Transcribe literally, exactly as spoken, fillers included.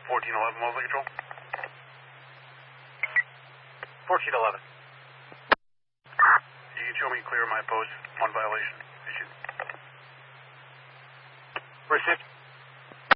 fourteen eleven, Mosley Control. fourteen eleven. You can show me clear my post, one violation. Issue. Received.